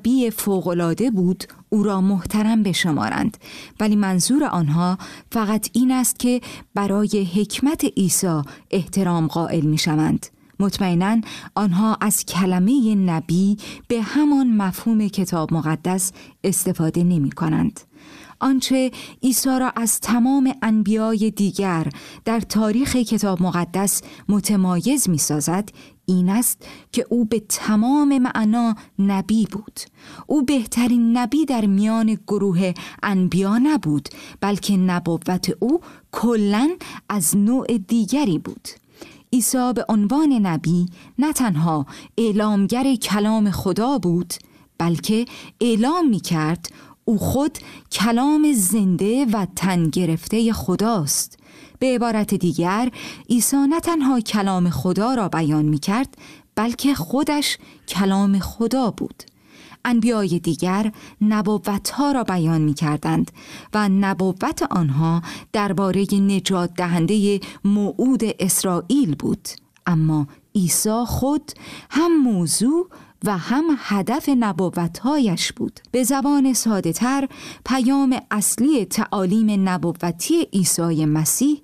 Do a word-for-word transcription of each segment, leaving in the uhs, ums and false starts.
نبی فوق‌العاده بود او را محترم بشمارند، ولی منظور آنها فقط این است که برای حکمت عیسی احترام قائل می شوند. مطمئناً آنها از کلمه نبی به همان مفهوم کتاب مقدس استفاده نمی کنند. آنچه عیسی را از تمام انبیای دیگر در تاریخ کتاب مقدس متمایز می سازد این است که او به تمام معنا نبی بود. او بهترین نبی در میان گروه انبیا نبود، بلکه نبوت او کلاً از نوع دیگری بود. عیسی به عنوان نبی نه تنها اعلامگر کلام خدا بود، بلکه اعلام می کرد او خود کلام زنده و تن گرفته خداست. به عبارت دیگر عیسی نه تنها کلام خدا را بیان می کرد، بلکه خودش کلام خدا بود. انبیای دیگر نبوت‌ها را بیان می‌کردند و نبوت آنها درباره نجات دهنده موعود اسرائیل بود، اما عیسی خود هم موضوع و هم هدف نبوت‌هایش بود. به زبان ساده‌تر پیام اصلی تعالیم نبوتی عیسی مسیح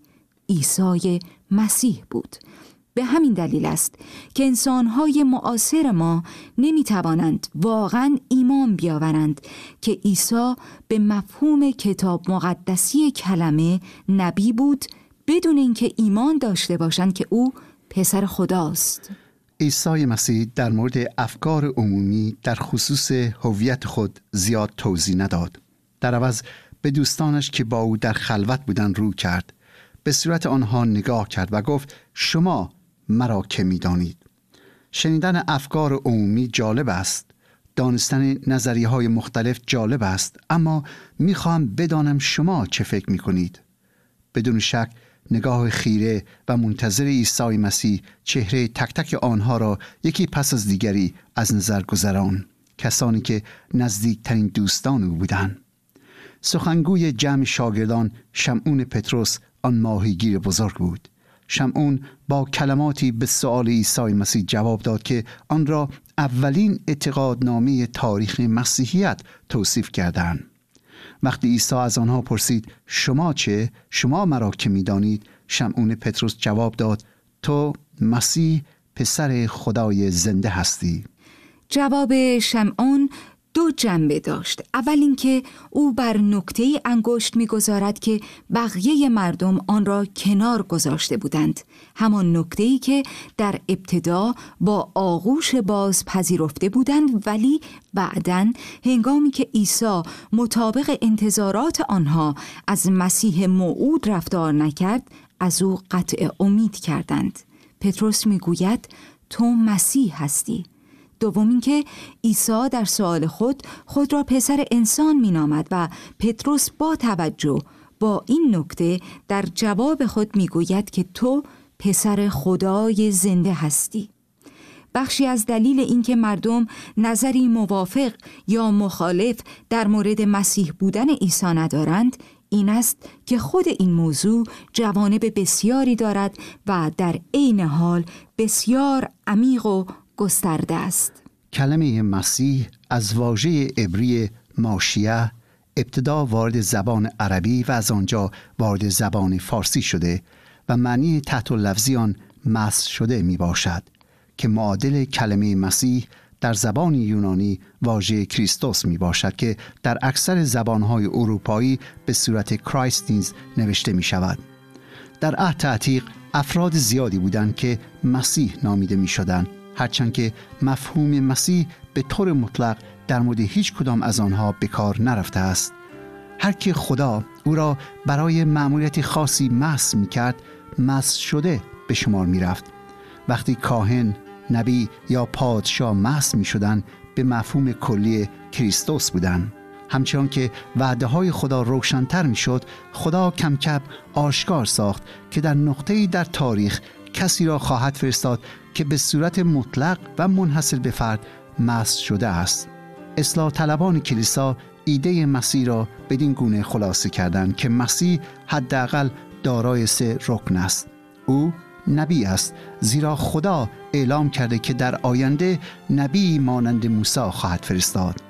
عیسی مسیح بود. به همین دلیل است که انسان‌های معاصر ما نمی‌توانند واقعاً ایمان بیاورند که عیسی به مفهوم کتاب مقدسی کلمه نبی بود بدون اینکه ایمان داشته باشند که او پسر خداست. عیسی مسیح در مورد افکار عمومی در خصوص هویت خود زیاد توضیح نداد. در عوض به دوستانش که با او در خلوت بودند رو کرد، به صورت آنها نگاه کرد و گفت شما مرا که می دانید. شنیدن افکار عمومی جالب است، دانستن نظریه های مختلف جالب است، اما می خواهم بدانم شما چه فکر می کنید. بدون شک نگاه خیره و منتظر عیسی مسیح چهره تک تک آنها را یکی پس از دیگری از نظر گذران، کسانی که نزدیکترین دوستان او بودند. سخنگوی جمع شاگردان شمعون پتروس آن ماهیگیر بزرگ بود. شمعون با کلماتی به سؤال عیسی مسیح جواب داد که آن را اولین اعتقادنامه تاریخ مسیحیت توصیف کردند. وقتی عیسی از آنها پرسید شما چه؟ شما مرا که می‌دانید؟ شمعون پتروس جواب داد تو مسیح پسر خدای زنده هستی. جواب شمعون دو جنبه داشت. اول اینکه او بر نکته‌ای انگشت می‌گذارد که بقیه مردم آن را کنار گذاشته بودند، همان نکته‌ای که در ابتدا با آغوش باز پذیرفته بودند، ولی بعداً هنگامی که عیسی مطابق انتظارات آنها از مسیح موعود رفتار نکرد، از او قطع امید کردند. پتروس می‌گوید تو مسیح هستی. دوم اینکه عیسی در سؤال خود خود را پسر انسان مینامد و پتروس با توجه با این نکته در جواب خود میگوید که تو پسر خدای زنده هستی. بخشی از دلیل اینکه مردم نظری موافق یا مخالف در مورد مسیح بودن عیسی ندارند این است که خود این موضوع جوانب بسیاری دارد و در عین حال بسیار عمیق و گسترده است. کلمه مسیح از واژه عبری ماشیه ابتدا وارد زبان عربی و از آنجا وارد زبان فارسی شده و معنی تحت لفظی آن مسح شده می باشد که معادل کلمه مسیح در زبان یونانی واژه کریستوس می باشد که در اکثر زبانهای اروپایی به صورت کرایست نیز نوشته می شود. در عهد عتیق افراد زیادی بودند که مسیح نامیده می شدند، هرچند که مفهوم مسیح به طور مطلق در مورد هیچ کدام از آنها به کار نرفته است. هر که خدا او را برای مأموریت خاصی مسح می کرد، مسح شده به شمار می رفت. وقتی کاهن، نبی یا پادشاه مسح می شدند، به مفهوم کلی کریستوس بودند. همچنان که وعده های خدا روشن‌تر می شد، خدا کم کم آشکار ساخت که در نقطه‌ای در تاریخ کسی را خواهد فرستاد که به صورت مطلق و منحصر به فرد مسح شده است. اصلاح طلبان کلیسا ایده مسیح را بدین گونه خلاصه کردند که مسیح حداقل دارای سه رکن است. او نبی است، زیرا خدا اعلام کرده که در آینده نبی مانند موسی خواهد فرستاد.